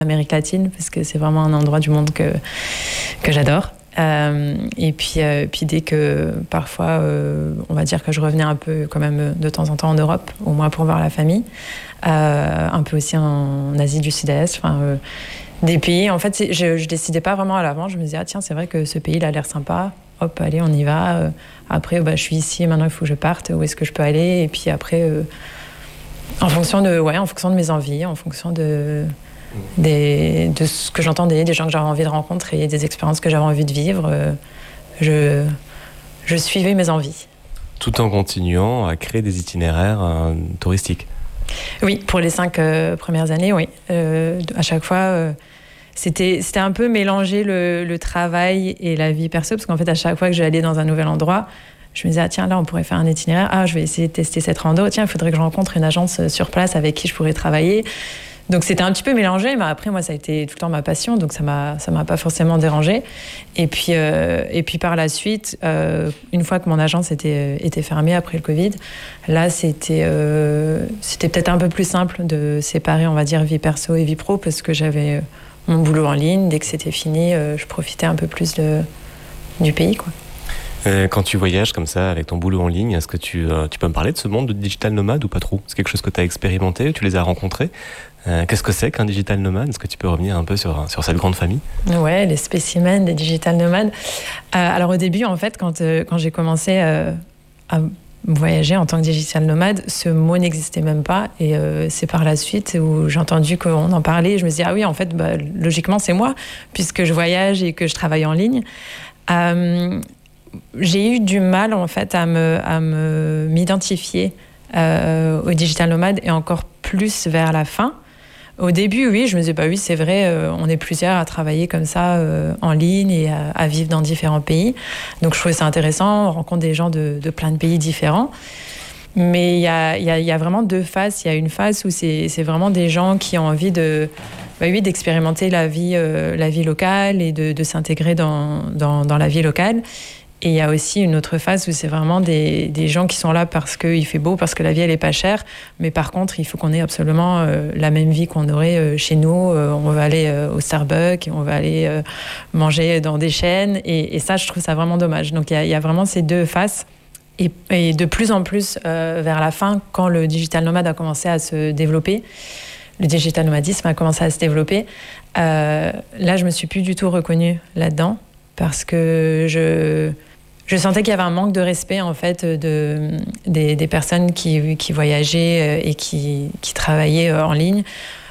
Amérique latine, parce que c'est vraiment un endroit du monde que j'adore. Et puis dès que parfois, on va dire que je revenais un peu quand même de temps en temps en Europe, au moins pour voir la famille, un peu aussi en Asie du Sud-Est, des pays. En fait, je décidais pas vraiment à l'avance. Je me disais, ah tiens, c'est vrai que ce pays il a l'air sympa. Hop, allez, on y va. Après, je suis ici, maintenant il faut que je parte. Où est-ce que je peux aller? Et puis après, en fonction de mes envies, en fonction de ce que j'entendais, des gens que j'avais envie de rencontrer, des expériences que j'avais envie de vivre, je suivais mes envies. Tout en continuant à créer des itinéraires touristiques. Oui, pour les 5 premières années, oui. À chaque fois, c'était un peu mélanger le travail et la vie perso, parce qu'en fait, à chaque fois que j'allais dans un nouvel endroit, je me disais, ah tiens, là, on pourrait faire un itinéraire. Ah, je vais essayer de tester cette rando. Tiens, il faudrait que je rencontre une agence sur place avec qui je pourrais travailler. Donc c'était un petit peu mélangé, mais après moi ça a été tout le temps ma passion, donc ça m'a pas forcément dérangée. Et puis par la suite, une fois que mon agence était fermée après le Covid, là c'était peut-être un peu plus simple de séparer, on va dire, vie perso et vie pro, parce que j'avais mon boulot en ligne. Dès que c'était fini, je profitais un peu plus du pays, quoi. Quand tu voyages comme ça avec ton boulot en ligne, est-ce que tu peux me parler de ce monde de digital nomade ou pas trop? C'est quelque chose que tu as expérimenté, tu les as rencontrés? Qu'est-ce que c'est qu'un digital nomade? Est-ce que tu peux revenir un peu sur cette grande famille? Ouais, les spécimens des digital nomades. Alors au début, en fait, quand j'ai commencé à voyager en tant que digital nomade, ce mot n'existait même pas. Et c'est par la suite où j'ai entendu qu'on en parlait. Je me suis dit, ah oui, en fait, logiquement, c'est moi, puisque je voyage et que je travaille en ligne. J'ai eu du mal, en fait, à m'identifier au digital nomade, et encore plus vers la fin. Au début, oui, je me disais, oui, c'est vrai, on est plusieurs à travailler comme ça en ligne et à vivre dans différents pays. Donc, je trouvais ça intéressant. On rencontre des gens de plein de pays différents. Mais il y a vraiment deux faces. Il y a une face où c'est vraiment des gens qui ont envie d'expérimenter la vie locale et de s'intégrer dans la vie locale. Et il y a aussi une autre phase où c'est vraiment des gens qui sont là parce qu'il fait beau, parce que la vie, elle est pas chère. Mais par contre, il faut qu'on ait absolument la même vie qu'on aurait chez nous. On va aller au Starbucks, et on va aller manger dans des chaînes. Et ça, je trouve ça vraiment dommage. Donc, il y a vraiment ces deux faces. Et de plus en plus, vers la fin, quand le digital nomade a commencé à se développer, le digital nomadisme a commencé à se développer, là, je me suis plus du tout reconnue là-dedans, parce que je sentais qu'il y avait un manque de respect, en fait, des personnes qui voyageaient et qui travaillaient en ligne,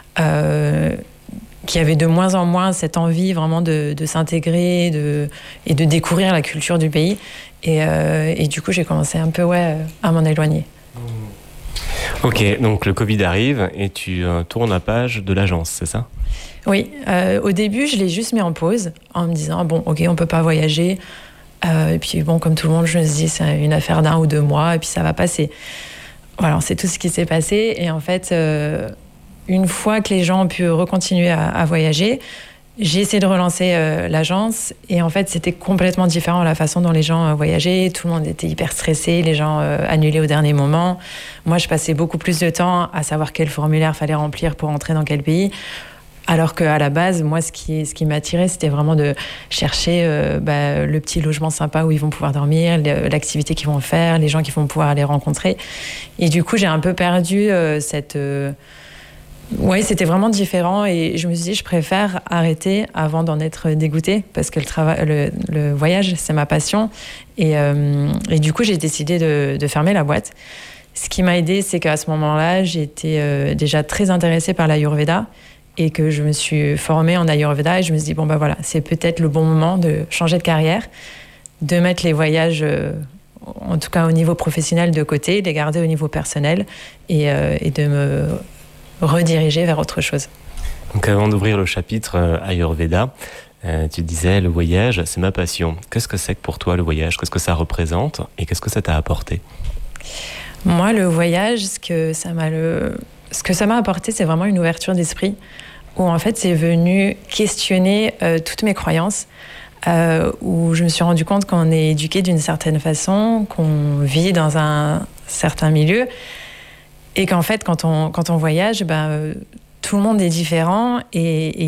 qui avaient de moins en moins cette envie vraiment de s'intégrer et de découvrir la culture du pays. Et du coup, j'ai commencé un peu à m'en éloigner. Ok, donc le Covid arrive et tu tournes la page de l'agence, c'est ça? Oui, au début, je l'ai juste mis en pause en me disant, bon, ok, on peut pas voyager. Et puis bon, comme tout le monde, je me suis dit, c'est une affaire d'1 ou 2 mois et puis ça va passer. Voilà, c'est tout ce qui s'est passé. Et en fait, une fois que les gens ont pu recontinuer à voyager, j'ai essayé de relancer l'agence. Et en fait, c'était complètement différent la façon dont les gens voyageaient. Tout le monde était hyper stressé, les gens annulaient au dernier moment. Moi, je passais beaucoup plus de temps à savoir quel formulaire fallait remplir pour entrer dans quel pays. Alors qu'à la base, moi, ce qui m'attirait, c'était vraiment de chercher le petit logement sympa où ils vont pouvoir dormir, l'activité qu'ils vont faire, les gens qui vont pouvoir aller rencontrer. Et du coup, j'ai un peu perdu c'était vraiment différent. Et je me suis dit, je préfère arrêter avant d'en être dégoûtée, parce que le voyage, c'est ma passion. Et du coup, j'ai décidé de fermer la boîte. Ce qui m'a aidée, c'est qu'à ce moment-là, j'étais déjà très intéressée par l'Ayurveda, et que je me suis formée en Ayurveda, et je me suis dit, voilà, c'est peut-être le bon moment de changer de carrière, de mettre les voyages, en tout cas au niveau professionnel, de côté, de les garder au niveau personnel, et de me rediriger vers autre chose. Donc avant d'ouvrir le chapitre Ayurveda, tu disais, le voyage, c'est ma passion. Qu'est-ce que c'est que pour toi le voyage? Qu'est-ce que ça représente et qu'est-ce que ça t'a apporté? Moi, le voyage, ce que ça m'a apporté, c'est vraiment une ouverture d'esprit, où en fait, c'est venu questionner toutes mes croyances, où je me suis rendu compte qu'on est éduqué d'une certaine façon, qu'on vit dans un certain milieu, et qu'en fait, quand on voyage, tout le monde est différent et